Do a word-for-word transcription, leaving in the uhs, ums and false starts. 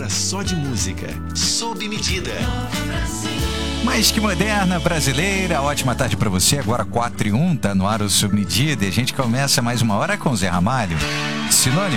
hora só de música, sob medida. Mais que moderna, brasileira, ótima tarde pra você. Agora quatro e um, tá no ar o Sob Medida e a gente começa mais uma hora com Zé Ramalho. Sinônimo.